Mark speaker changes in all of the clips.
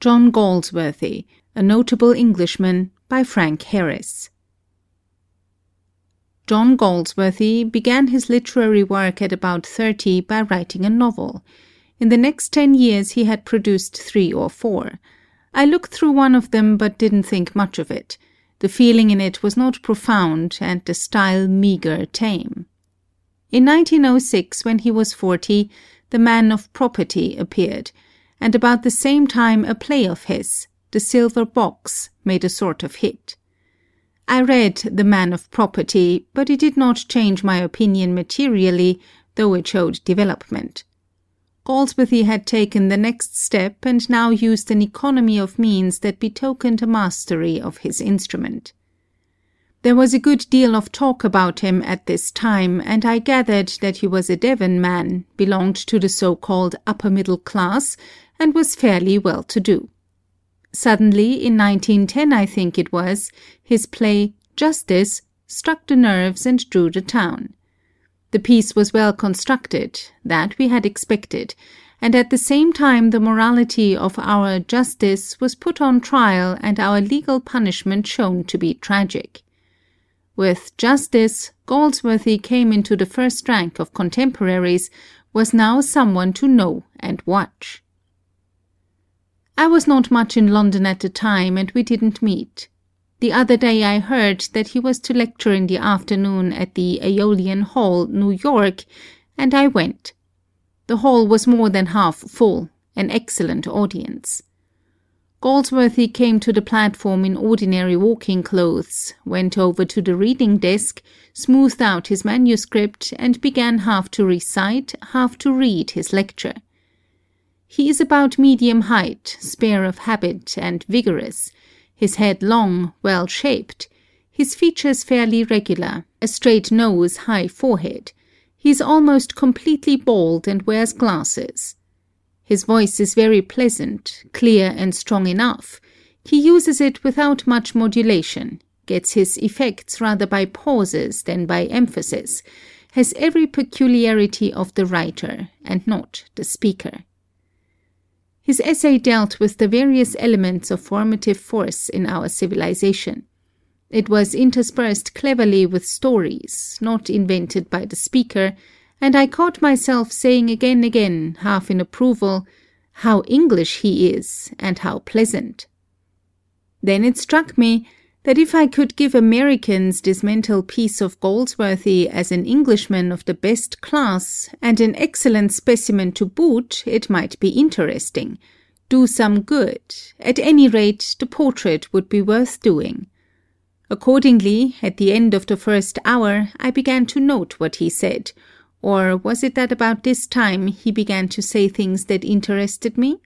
Speaker 1: John Galsworthy, A Notable Englishman, by Frank Harris. John Galsworthy began his literary work at about 30 by writing a novel. In the next 10 years he had produced 3 or 4. I looked through one of them but didn't think much of it. The feeling in it was not profound and the style meagre, tame. In 1906, when he was 40, The Man of Property appeared, and about the same time a play of his, The Silver Box, made a sort of hit. I read The Man of Property, but it did not change my opinion materially, though it showed development. Galsworthy had taken the next step and now used an economy of means that betokened a mastery of his instrument. There was a good deal of talk about him at this time, and I gathered that he was a Devon man, belonged to the so-called upper middle class, and was fairly well-to-do. Suddenly, in 1910 I think it was, his play Justice struck the nerves and drew the town. The piece was well constructed, that we had expected, and at the same time the morality of our justice was put on trial and our legal punishment shown to be tragic. With Justice, Galsworthy came into the first rank of contemporaries, was now someone to know and watch. I was not much in London at the time, and we didn't meet. The other day I heard that he was to lecture in the afternoon at the Aeolian Hall, New York, and I went. The hall was more than half full, an excellent audience. Galsworthy came to the platform in ordinary walking clothes, went over to the reading desk, smoothed out his manuscript, and began half to recite, half to read his lecture. He is about medium height, spare of habit, and vigorous, his head long, well-shaped, his features fairly regular, a straight nose, high forehead. He is almost completely bald and wears glasses. His voice is very pleasant, clear and strong enough. He uses it without much modulation, gets his effects rather by pauses than by emphasis, has every peculiarity of the writer and not the speaker. His essay dealt with the various elements of formative force in our civilization. It was interspersed cleverly with stories, not invented by the speaker, and I caught myself saying again, half in approval, how English he is, and how pleasant. Then it struck me that if I could give Americans this mental piece of Galsworthy as an Englishman of the best class, and an excellent specimen to boot, it might be interesting, do some good. At any rate, the portrait would be worth doing. Accordingly, at the end of the first hour, I began to note what he said, or was it that about this time he began to say things that interested me?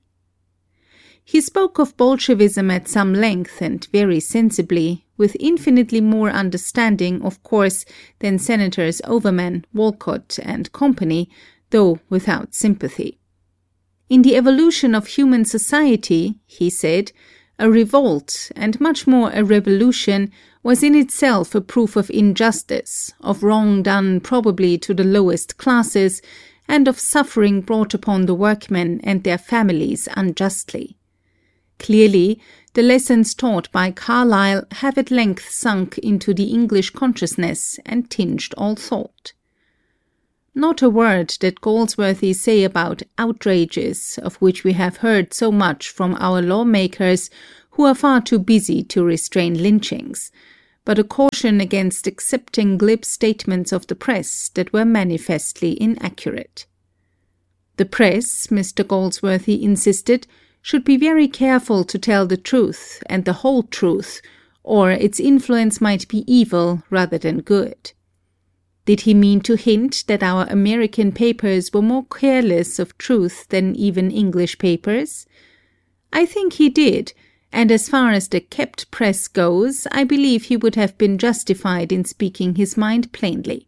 Speaker 1: He spoke of Bolshevism at some length and very sensibly, with infinitely more understanding, of course, than Senators Overman, Walcott, and company, though without sympathy. In the evolution of human society, he said, a revolt, and much more a revolution, was in itself a proof of injustice, of wrong done probably to the lowest classes, and of suffering brought upon the workmen and their families unjustly. Clearly, the lessons taught by Carlyle have at length sunk into the English consciousness and tinged all thought. Not a word did Galsworthy say about outrages, of which we have heard so much from our lawmakers, who are far too busy to restrain lynchings, but a caution against accepting glib statements of the press that were manifestly inaccurate. The press, Mr. Galsworthy insisted, should be very careful to tell the truth and the whole truth, or its influence might be evil rather than good. Did he mean to hint that our American papers were more careless of truth than even English papers? I think he did, and as far as the kept press goes, I believe he would have been justified in speaking his mind plainly.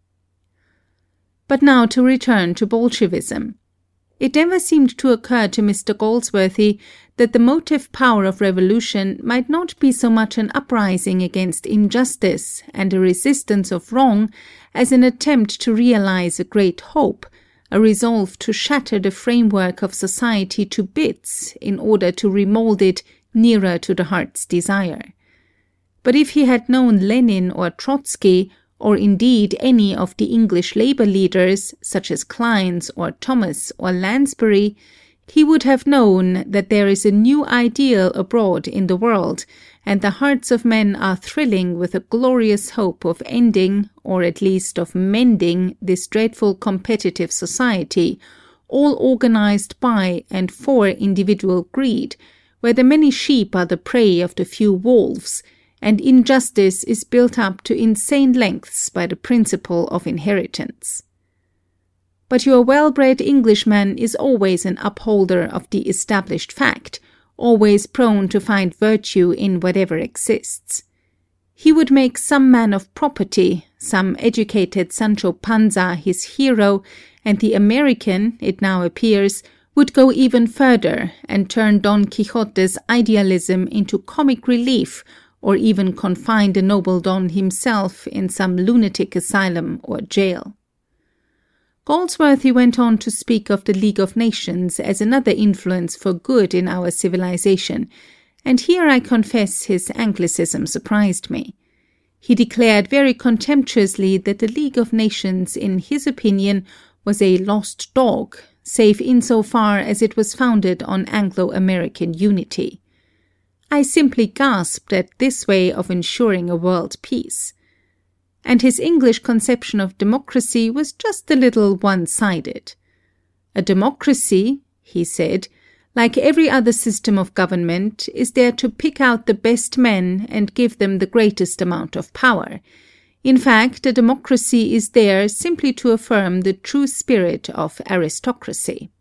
Speaker 1: But now to return to Bolshevism. It never seemed to occur to Mr. Galsworthy that the motive power of revolution might not be so much an uprising against injustice and a resistance of wrong as an attempt to realize a great hope, a resolve to shatter the framework of society to bits in order to remold it nearer to the heart's desire. But if he had known Lenin or Trotsky, or indeed any of the English labor leaders, such as Kleins or Thomas or Lansbury, he would have known that there is a new ideal abroad in the world, and the hearts of men are thrilling with a glorious hope of ending, or at least of mending, this dreadful competitive society, all organized by and for individual greed, where the many sheep are the prey of the few wolves, and injustice is built up to insane lengths by the principle of inheritance. But your well-bred Englishman is always an upholder of the established fact, always prone to find virtue in whatever exists. He would make some man of property, some educated Sancho Panza his hero, and the American, it now appears, would go even further and turn Don Quixote's idealism into comic relief, or even confine the noble Don himself in some lunatic asylum or jail. Galsworthy went on to speak of the League of Nations as another influence for good in our civilization, and here I confess his Anglicism surprised me. He declared very contemptuously that the League of Nations, in his opinion, was a lost dog, save insofar as it was founded on Anglo-American unity. I simply gasped at this way of ensuring a world peace. And his English conception of democracy was just a little one-sided. A democracy, he said, like every other system of government, is there to pick out the best men and give them the greatest amount of power. In fact, a democracy is there simply to affirm the true spirit of aristocracy.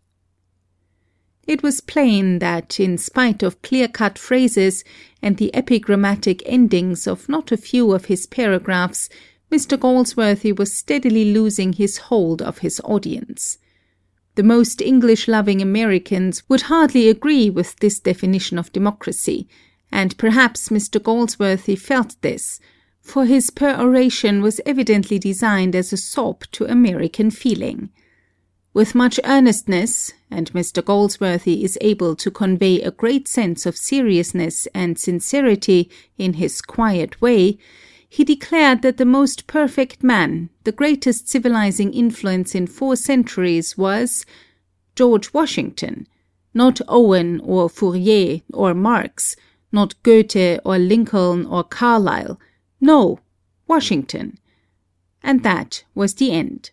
Speaker 1: It was plain that, in spite of clear-cut phrases and the epigrammatic endings of not a few of his paragraphs, Mr. Galsworthy was steadily losing his hold of his audience. The most English-loving Americans would hardly agree with this definition of democracy, and perhaps Mr. Galsworthy felt this, for his peroration was evidently designed as a sop to American feeling. With much earnestness, and Mr. Galsworthy is able to convey a great sense of seriousness and sincerity in his quiet way, he declared that the most perfect man, the greatest civilizing influence in 4 centuries was George Washington, not Owen or Fourier or Marx, not Goethe or Lincoln or Carlyle, no, Washington. And that was the end.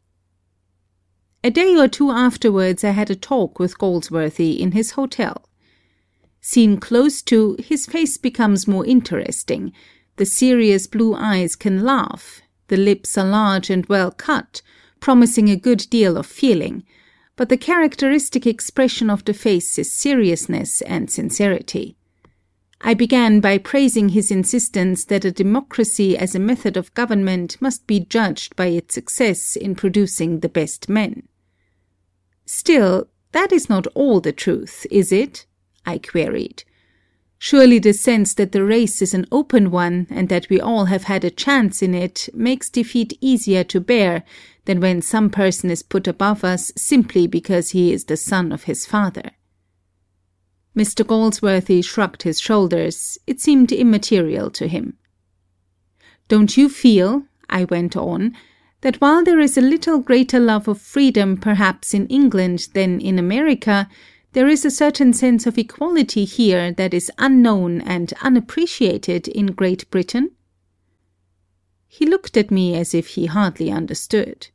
Speaker 1: A day or two afterwards I had a talk with Galsworthy in his hotel. Seen close to, his face becomes more interesting. The serious blue eyes can laugh, the lips are large and well cut, promising a good deal of feeling, but the characteristic expression of the face is seriousness and sincerity. I began by praising his insistence that a democracy as a method of government must be judged by its success in producing the best men. Still, that is not all the truth, is it? I queried. Surely the sense that the race is an open one and that we all have had a chance in it makes defeat easier to bear than when some person is put above us simply because he is the son of his father. Mr. Galsworthy shrugged his shoulders. It seemed immaterial to him. Don't you feel, I went on, that while there is a little greater love of freedom perhaps in England than in America, there is a certain sense of equality here that is unknown and unappreciated in Great Britain? He looked at me as if he hardly understood.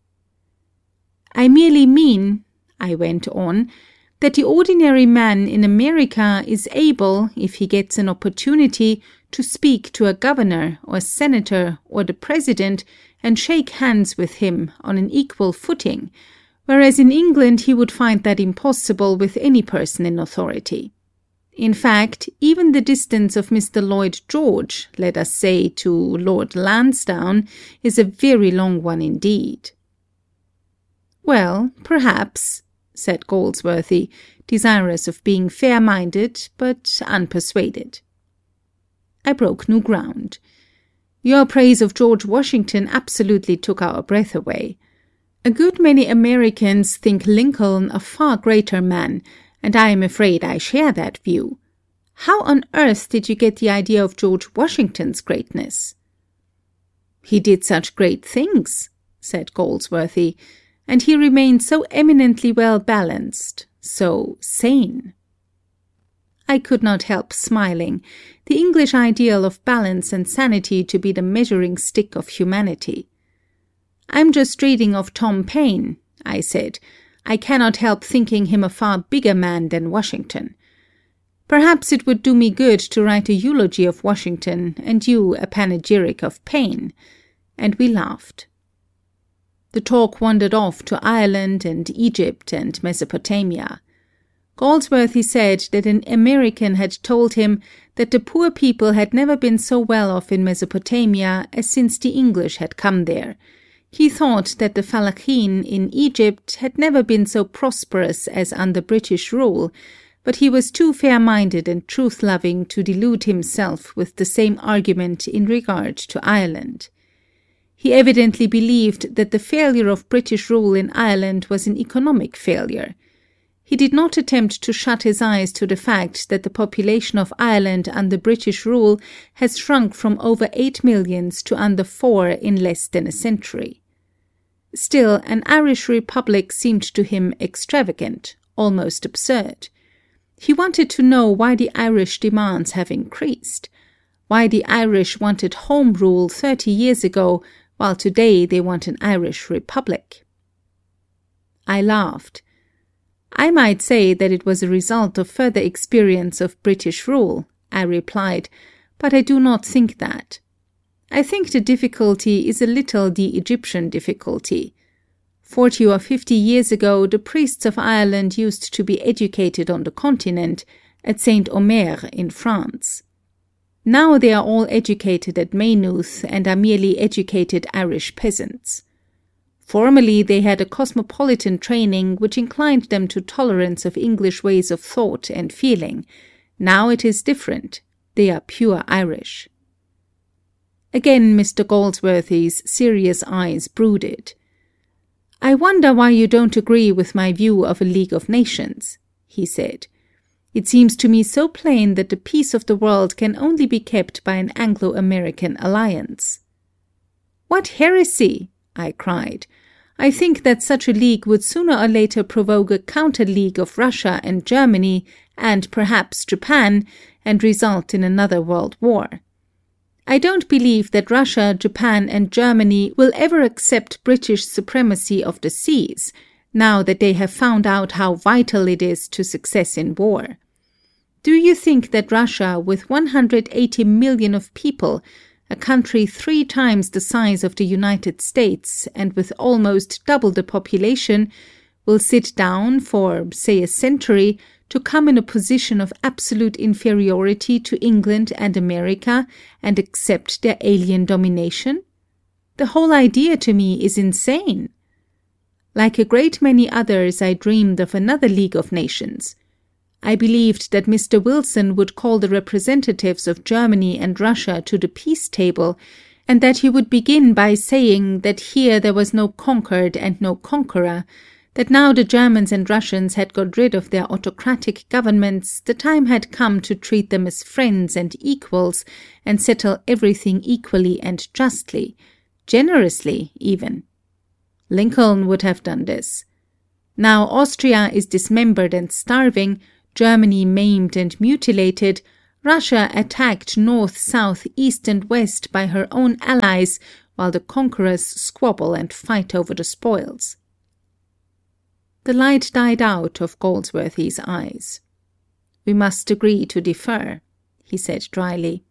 Speaker 1: I merely mean, I went on, that the ordinary man in America is able, if he gets an opportunity, to speak to a governor or senator or the president and shake hands with him on an equal footing, whereas in England he would find that impossible with any person in authority. In fact, even the distance of Mr. Lloyd George, let us say, to Lord Lansdowne, is a very long one indeed. Well, perhaps, said Galsworthy, desirous of being fair-minded, but unpersuaded. I broke new ground. Your praise of George Washington absolutely took our breath away. A good many Americans think Lincoln a far greater man, and I am afraid I share that view. How on earth did you get the idea of George Washington's greatness? He did such great things, said Galsworthy, and he remained so eminently well balanced, so sane. I could not help smiling, the English ideal of balance and sanity to be the measuring stick of humanity. I'm just reading of Tom Paine, I said. I cannot help thinking him a far bigger man than Washington. Perhaps it would do me good to write a eulogy of Washington and you a panegyric of Paine. And we laughed. The talk wandered off to Ireland and Egypt and Mesopotamia. Galsworthy said that an American had told him that the poor people had never been so well off in Mesopotamia as since the English had come there. He thought that the Fallaheen in Egypt had never been so prosperous as under British rule, but he was too fair-minded and truth-loving to delude himself with the same argument in regard to Ireland. He evidently believed that the failure of British rule in Ireland was an economic failure. He did not attempt to shut his eyes to the fact that the population of Ireland under British rule has shrunk from over 8 millions to under 4 in less than a century. Still, an Irish republic seemed to him extravagant, almost absurd. He wanted to know why the Irish demands have increased, why the Irish wanted Home Rule 30 years ago, while today they want an Irish republic. I laughed. I might say that it was a result of further experience of British rule, I replied, but I do not think that. I think the difficulty is a little the Egyptian difficulty. 40 or 50 years ago, the priests of Ireland used to be educated on the continent, at Saint Omer in France. Now they are all educated at Maynooth and are merely educated Irish peasants. Formerly they had a cosmopolitan training which inclined them to tolerance of English ways of thought and feeling. Now it is different. They are pure Irish. Again Mr. Galsworthy's serious eyes brooded. I wonder why you don't agree with my view of a League of Nations, he said. It seems to me so plain that the peace of the world can only be kept by an Anglo-American alliance. What heresy! I cried. I think that such a league would sooner or later provoke a counter-league of Russia and Germany, and perhaps Japan, and result in another world war. I don't believe that Russia, Japan, and Germany will ever accept British supremacy of the seas, now that they have found out how vital it is to success in war. Do you think that Russia, with 180 million of people, a country 3 times the size of the United States and with almost double the population, will sit down for, say, a century to come in a position of absolute inferiority to England and America and accept their alien domination? The whole idea to me is insane. Like a great many others, I dreamed of another League of Nations. I believed that Mr. Wilson would call the representatives of Germany and Russia to the peace table, and that he would begin by saying that here there was no conquered and no conqueror, that now the Germans and Russians had got rid of their autocratic governments, the time had come to treat them as friends and equals, and settle everything equally and justly, generously even. Lincoln would have done this. Now Austria is dismembered and starving, Germany maimed and mutilated, Russia attacked north, south, east, and west by her own allies, while the conquerors squabble and fight over the spoils. The light died out of Galsworthy's eyes. We must agree to differ, he said dryly.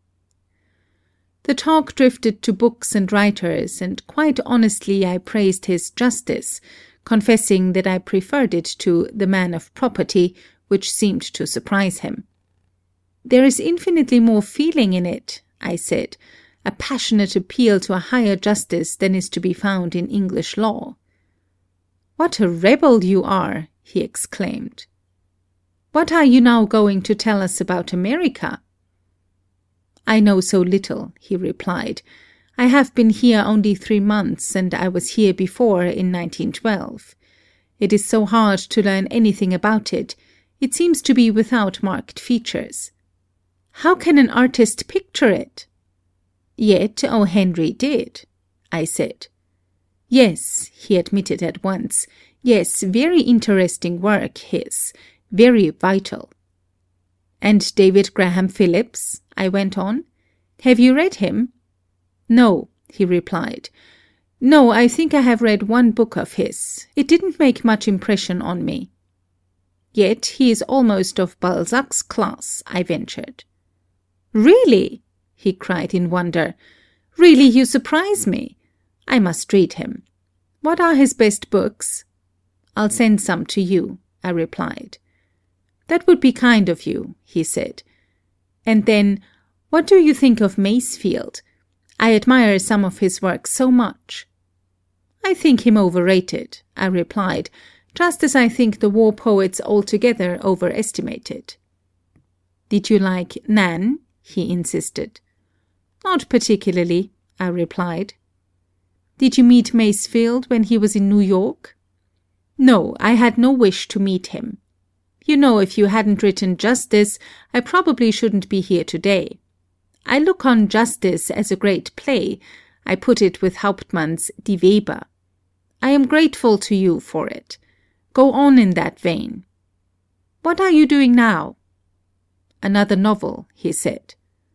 Speaker 1: The talk drifted to books and writers, and quite honestly I praised his justice, confessing that I preferred it to The Man of Property, which seemed to surprise him. There is infinitely more feeling in it, I said, a passionate appeal to a higher justice than is to be found in English law. What a rebel you are, he exclaimed. What are you now going to tell us about America? I know so little, he replied. I have been here only 3 months, and I was here before in 1912. It is so hard to learn anything about it. It seems to be without marked features. How can an artist picture it? Yet O. Henry did, I said. Yes, he admitted at once. Yes, very interesting work, his. Very vital. And David Graham Phillips, I went on. Have you read him? No, he replied. No, I think I have read one book of his. It didn't make much impression on me. Yet he is almost of Balzac's class, I ventured. Really? He cried in wonder. Really, you surprise me. I must read him. What are his best books? I'll send some to you, I replied. That would be kind of you, he said. And then, what do you think of Masefield? I admire some of his work so much. I think him overrated, I replied, just as I think the war poets altogether overestimated. Did you like Nan? He insisted. Not particularly, I replied. Did you meet Masefield when he was in New York? No, I had no wish to meet him. You know, if you hadn't written Justice, I probably shouldn't be here today. I look on Justice as a great play. I put it with Hauptmann's Die Weber. I am grateful to you for it. Go on in that vein. What are you doing now? Another novel, he said.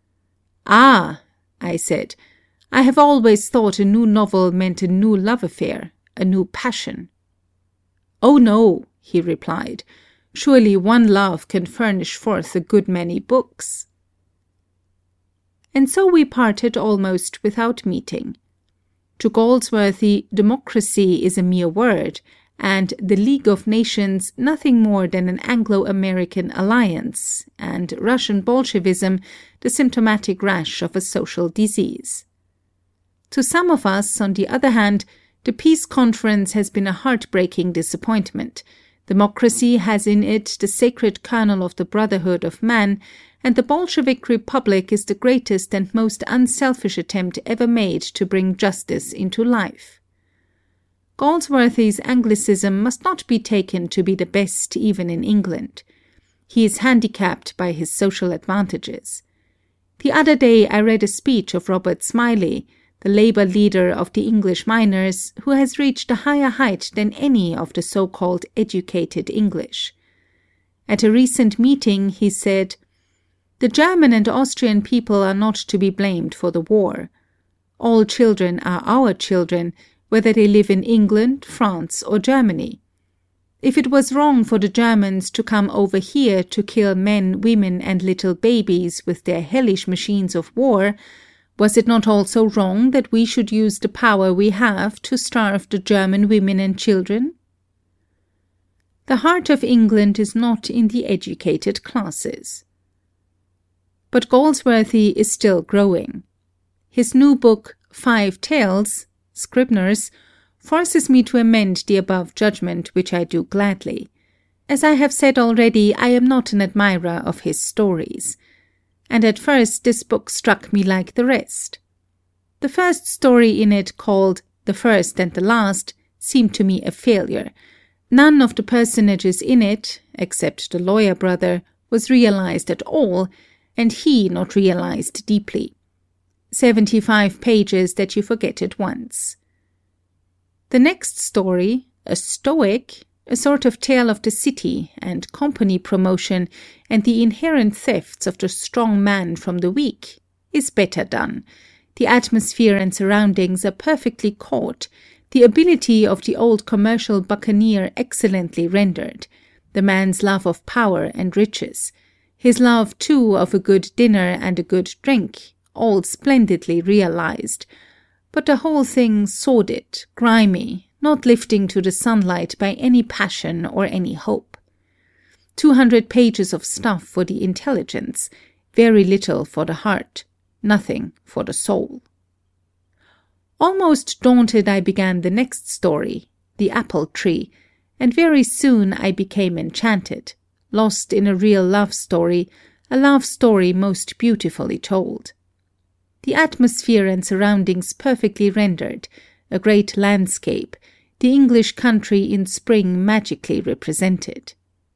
Speaker 1: Ah, I said, I have always thought a new novel meant a new love affair, a new passion. Oh no, he replied. Surely one love can furnish forth a good many books. And so we parted almost without meeting. To Galsworthy, democracy is a mere word, and the League of Nations nothing more than an Anglo-American alliance, and Russian Bolshevism the symptomatic rash of a social disease. To some of us, on the other hand, the peace conference has been a heartbreaking disappointment. Democracy has in it the sacred kernel of the brotherhood of man, and the Bolshevik Republic is the greatest and most unselfish attempt ever made to bring justice into life. Galsworthy's Anglicism must not be taken to be the best even in England. He is handicapped by his social advantages. The other day I read a speech of Robert Smiley, the Labour leader of the English miners, who has reached a higher height than any of the so-called educated English. At a recent meeting he said, "The German and Austrian people are not to be blamed for the war. All children are our children, whether they live in England, France, or Germany. If it was wrong for the Germans to come over here to kill men, women, and little babies with their hellish machines of war, was it not also wrong that we should use the power we have to starve the German women and children?" The heart of England is not in the educated classes. But Galsworthy is still growing. His new book, 5 Tales, Scribner's, forces me to amend the above judgment, which I do gladly. As I have said already, I am not an admirer of his stories. And at first this book struck me like the rest. The first story in it, called The First and the Last, seemed to me a failure. None of the personages in it, except the lawyer brother, was realized at all, and he not realized deeply. 75 pages that you forget at once. The next story, A Stoic, a sort of tale of the city and company promotion and the inherent thefts of the strong man from the weak, is better done. The atmosphere and surroundings are perfectly caught, the ability of the old commercial buccaneer excellently rendered, the man's love of power and riches, his love too of a good dinner and a good drink, all splendidly realized, but the whole thing sordid, grimy, not lifting to the sunlight by any passion or any hope. 200 pages of stuff for the intelligence, very little for the heart, nothing for the soul. Almost daunted I began the next story, The Apple Tree, and very soon I became enchanted, lost in a real love story, a love story most beautifully told. The atmosphere and surroundings perfectly rendered, a great landscape, the English country in spring magically represented.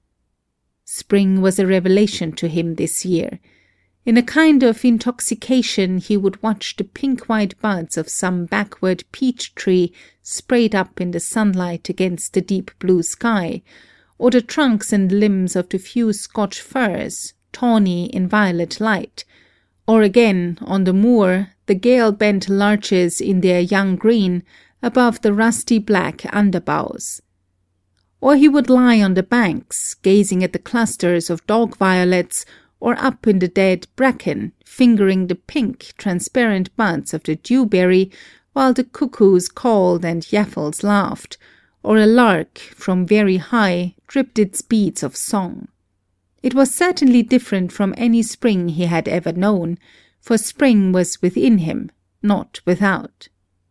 Speaker 1: Spring was a revelation to him this year. In a kind of intoxication he would watch the pink-white buds of some backward peach tree sprayed up in the sunlight against the deep blue sky, or the trunks and limbs of the few Scotch firs, tawny in violet light, or again, on the moor, the gale-bent larches in their young green above the rusty black underboughs. Or he would lie on the banks, gazing at the clusters of dog violets, or up in the dead bracken, fingering the pink, transparent buds of the dewberry, while the cuckoos called and yaffles laughed, or a lark, from very high, dripped its beads of song. It was certainly different from any spring he had ever known, for spring was within him, not without.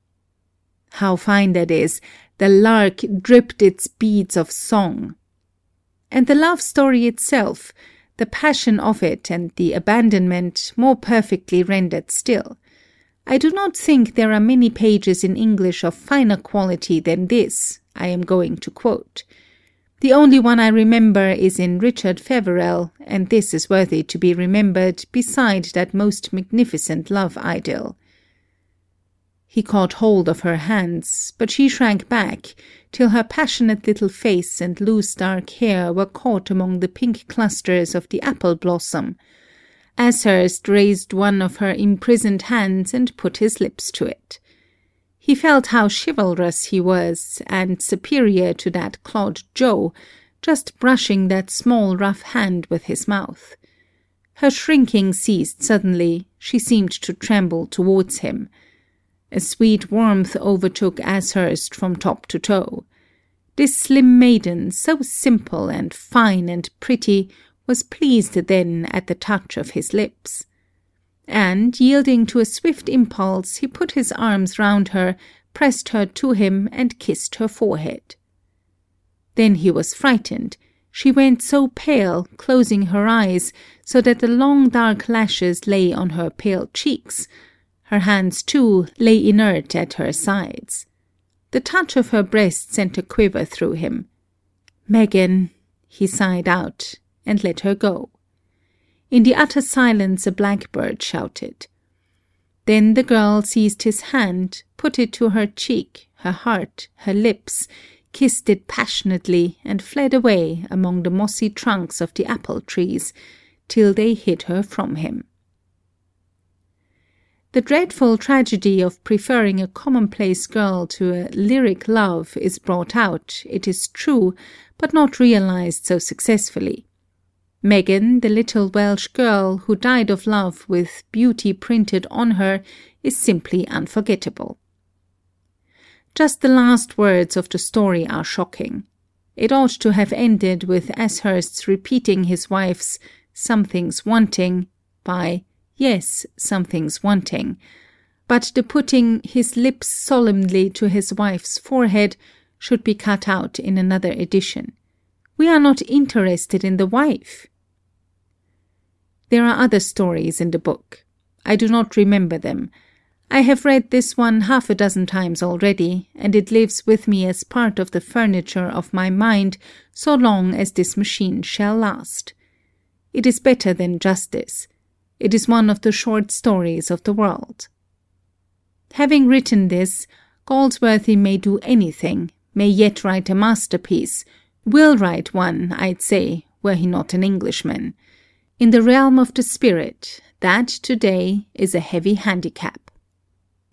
Speaker 1: How fine that is! The lark dripped its beads of song. And the love story itself, the passion of it and the abandonment, more perfectly rendered still. I do not think there are many pages in English of finer quality than this I am going to quote. The only one I remember is in Richard Feverel, and this is worthy to be remembered beside that most magnificent love idyll. He caught hold of her hands, but she shrank back, till her passionate little face and loose dark hair were caught among the pink clusters of the apple blossom. Ashurst raised one of her imprisoned hands and put his lips to it. He felt how chivalrous he was, and superior to that clod Joe, just brushing that small rough hand with his mouth. Her shrinking ceased suddenly, she seemed to tremble towards him. A sweet warmth overtook Ashurst from top to toe. This slim maiden, so simple and fine and pretty, was pleased then at the touch of his lips. And, yielding to a swift impulse, he put his arms round her, pressed her to him, and kissed her forehead. Then he was frightened. She went so pale, closing her eyes, so that the long dark lashes lay on her pale cheeks. Her hands, too, lay inert at her sides. The touch of her breast sent a quiver through him. "Megan," he sighed out, and let her go. In the utter silence a blackbird shouted. Then the girl seized his hand, put it to her cheek, her heart, her lips, kissed it passionately, and fled away among the mossy trunks of the apple trees, till they hid her from him. The dreadful tragedy of preferring a commonplace girl to a lyric love is brought out, it is true, but not realized so successfully. Megan, the little Welsh girl who died of love with beauty printed on her, is simply unforgettable. Just the last words of the story are shocking. It ought to have ended with Ashurst's repeating his wife's "something's wanting" by "yes, something's wanting," but the putting his lips solemnly to his wife's forehead should be cut out in another edition. We are not interested in the wife. There are other stories in the book. I do not remember them. I have read this one 6 times already, and it lives with me as part of the furniture of my mind so long as this machine shall last. It is better than justice. It is one of the short stories of the world. Having written this, Galsworthy may do anything, may yet write a masterpiece, will write one, I'd say, were he not an Englishman. In the realm of the spirit, that today is a heavy handicap.